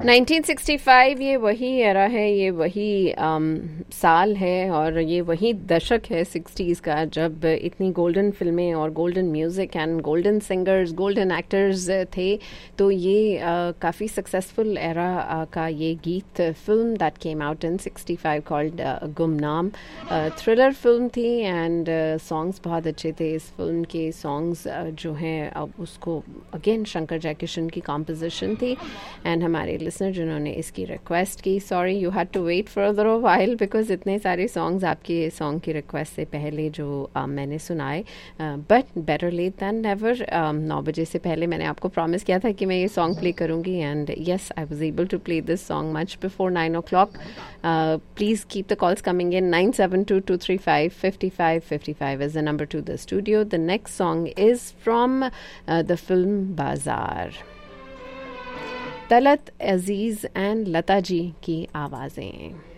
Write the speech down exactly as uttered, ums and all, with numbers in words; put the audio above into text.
Nineteen sixty five ये वही era है, ये वही um, साल है और ये वही दशक है सिक्सटीज़ का जब इतनी गोल्डन फिल्में और golden music and golden singers, golden actors थे. तो ये uh, काफ़ी सक्सेसफुल एरा uh, का ये गीत, film that came out in sixty five called गुमनाम. थ्रिलर फिल्म थी एंड सॉन्ग्स बहुत अच्छे थे. इस फिल्म के सॉन्ग्स uh, जो हैं अब उसको अगेन शंकर जयकिशन की कॉम्पोजिशन थी. एंड हमारे लिसनर जिन्होंने इसकी रिक्वेस्ट की, sorry you had to wait for a while because इतने सारे सॉन्ग्स आपके सॉन्ग की रिक्वेस्ट से पहले जो uh, मैंने सुनाए, but better late then never. नौ बजे से पहले मैंने आपको प्रॉमिस किया था कि मैं ये सॉन्ग प्ले करूँगी and yes I was able to play this song much before nine O clock. Please keep the calls coming in. Nine seven to to three five fifty five fifty five is the number two the studio. The next song is from the film बाजार. तलत अजीज़ and Lata ji की आवाज़ें.